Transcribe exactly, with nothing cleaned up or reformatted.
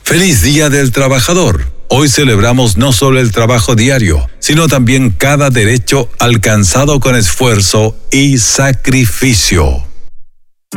¡Feliz Día del Trabajador! Hoy celebramos no solo el trabajo diario, sino también cada derecho alcanzado con esfuerzo y sacrificio.